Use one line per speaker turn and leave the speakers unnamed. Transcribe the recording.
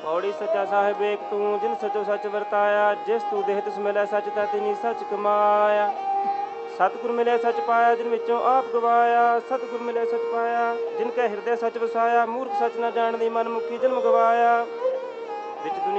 ਪੌੜੀ ਸੱਚਾ ਸਾਹਿਬ ਏਕ ਤੂੰ, ਜਿਨ ਸਚੋ ਸੱਚ ਵਰਤਾਇਆ। ਜਿਸ ਤੂੰ ਦੇਹ ਤਿਸ ਮਿਲਿਆ ਸੱਚ, ਤਾਂ ਤਿਨੀ ਸੱਚ ਕਮਾਇਆ। ਸਤਿਗੁਰ ਮਿਲਿਆ ਸੱਚ ਪਾਇਆ, ਜਿਨ ਵਿੱਚੋਂ ਆਪ ਗਵਾਇਆ। ਸਤਿਗੁਰ ਮਿਲਿਆ ਸੱਚ ਪਾਇਆ, ਜਿਨ ਕੈ ਹਿਰਦੈ ਸੱਚ ਵਸਾਇਆ। ਮੂਰਖ ਸੱਚ ਨਾ ਜਾਣਦੀ, ਮਨ ਮੁਖੀ ਜਨਮ ਗਵਾਇਆ। ਵਿੱਚ ਦੁਨੀਆ